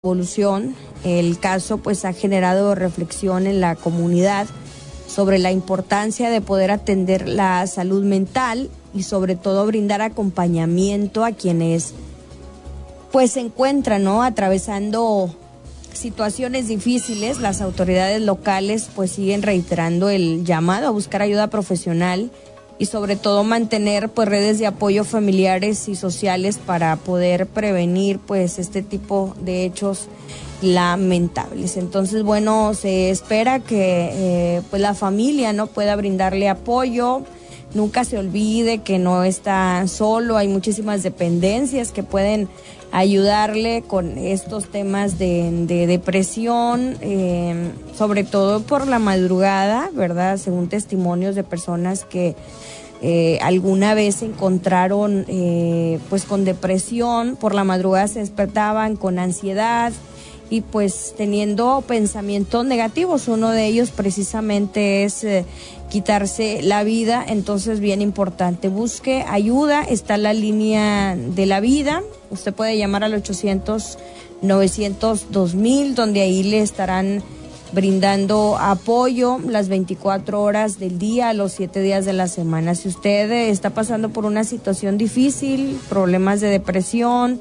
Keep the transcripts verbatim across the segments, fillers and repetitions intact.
evolución. El caso pues ha generado reflexión en la comunidad sobre la importancia de poder atender la salud mental y sobre todo brindar acompañamiento a quienes pues se encuentran, ¿no?, atravesando situaciones difíciles. Las autoridades locales pues siguen reiterando el llamado a buscar ayuda profesional y sobre todo mantener pues redes de apoyo familiares y sociales para poder prevenir pues este tipo de hechos lamentables. Entonces, bueno, se espera que eh, pues la familia no pueda brindarle apoyo. Nunca se olvide que no está solo, hay muchísimas dependencias que pueden ayudarle con estos temas de, de depresión, eh, sobre todo por la madrugada, ¿verdad? Según testimonios de personas que eh, alguna vez se encontraron eh, pues con depresión, por la madrugada se despertaban con ansiedad y pues teniendo pensamientos negativos. Uno de ellos precisamente es eh, quitarse la vida. Entonces, bien importante, busque ayuda, está la línea de la vida, usted puede llamar al ochocientos, novecientos, dos mil, donde ahí le estarán brindando apoyo las veinticuatro horas del día, los siete días de la semana. Si usted está pasando por una situación difícil, problemas de depresión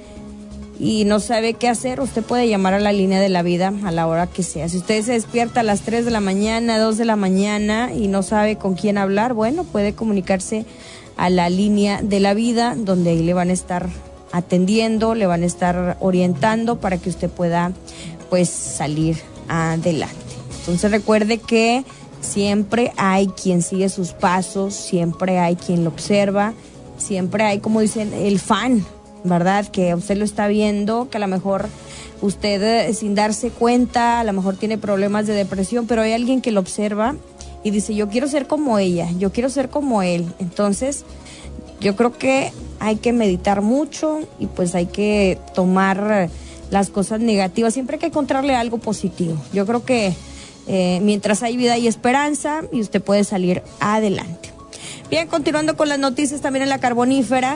y no sabe qué hacer, usted puede llamar a la línea de la vida a la hora que sea. Si usted se despierta a las tres de la mañana, dos de la mañana y no sabe con quién hablar, bueno, puede comunicarse a la línea de la vida, donde ahí le van a estar atendiendo, le van a estar orientando para que usted pueda pues salir adelante. Entonces recuerde que siempre hay quien sigue sus pasos, siempre hay quien lo observa, siempre hay, como dicen, el fan, ¿verdad? Que usted lo está viendo, que a lo mejor usted eh, sin darse cuenta, a lo mejor tiene problemas de depresión, pero hay alguien que lo observa y dice, yo quiero ser como ella, yo quiero ser como él. Entonces, yo creo que hay que meditar mucho y pues hay que tomar las cosas negativas, siempre hay que encontrarle algo positivo. Yo creo que eh, mientras hay vida hay esperanza y usted puede salir adelante. Bien, continuando con las noticias también en la Carbonífera,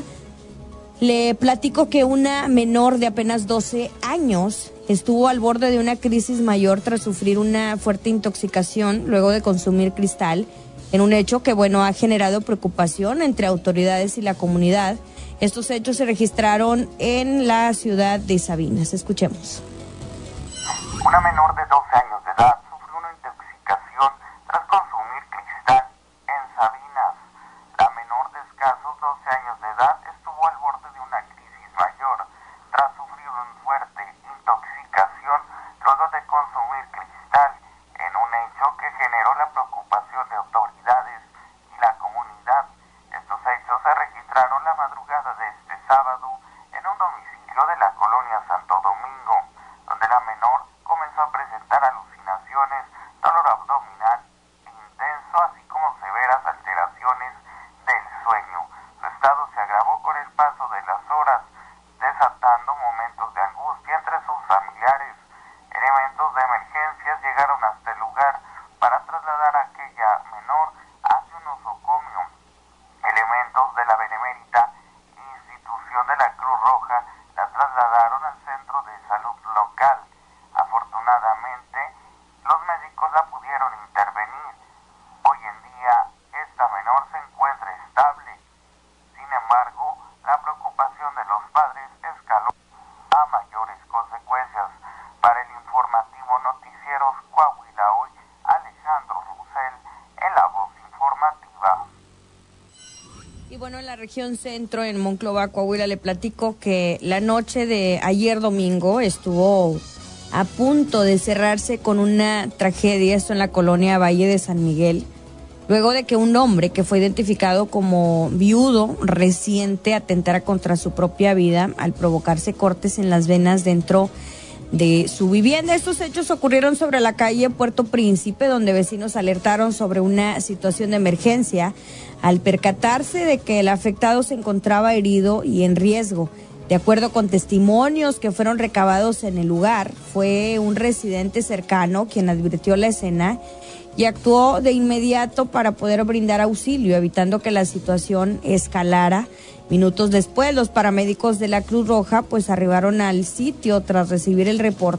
le platico que una menor de apenas doce años estuvo al borde de una crisis mayor tras sufrir una fuerte intoxicación luego de consumir cristal, en un hecho que, bueno, ha generado preocupación entre autoridades y la comunidad. Estos hechos se registraron en la ciudad de Sabinas. Escuchemos. Una menor de doce años de edad sufrió una intoxicación tras consumir cristal en Sabinas. La menor de escasos doce años de edad estuvo al borde de una crisis mayor tras sufrir una fuerte intoxicación luego de consumir cristal, en un hecho que generó la preocupación de autoridades y la comunidad. Estos hechos se registraron la madrugada de este sábado en un domicilio de la colonia Santo Domingo, donde la menor comenzó a presentar alucinaciones, dolor abdominal intenso, así como severas alteraciones del sueño. Su estado se agravó con el paso de las horas, desatando momentos de angustia entre sus familiares. Elementos de emergencias llegaron hasta el lugar para trasladar a aquella menor hacia un nosocomio. Elementos de la benemérita institución de la Cruz Roja la trasladaron al centro de salud local. Afortunadamente, los médicos la pudieron intervenir. Hoy en día, esta menor se encuentra estable. Sin embargo, la preocupación de los padres escaló a mayores consecuencias. Para el informativo Noticieros Coahuila Hoy, Alejandro Russell, en la voz informativa. Y bueno, en la región centro, en Monclova, Coahuila, le platico que la noche de ayer domingo estuvo a punto de cerrarse con una tragedia, esto en la colonia Valle de San Miguel, luego de que un hombre que fue identificado como viudo reciente atentara contra su propia vida al provocarse cortes en las venas dentro de su vivienda. Estos hechos ocurrieron sobre la calle Puerto Príncipe, donde vecinos alertaron sobre una situación de emergencia al percatarse de que el afectado se encontraba herido y en riesgo. De acuerdo con testimonios que fueron recabados en el lugar, fue un residente cercano quien advirtió la escena y actuó de inmediato para poder brindar auxilio, evitando que la situación escalara. Minutos después, los paramédicos de la Cruz Roja pues arribaron al sitio tras recibir el reporte